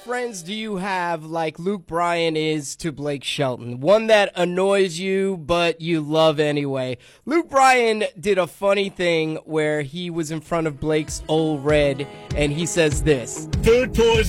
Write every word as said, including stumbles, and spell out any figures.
friends do you have like Luke Bryan is to Blake Shelton? One that annoys you, but you love anyway. Luke Bryan did a funny thing where he was in front of Blake's old red, and he says this. Food poisoning.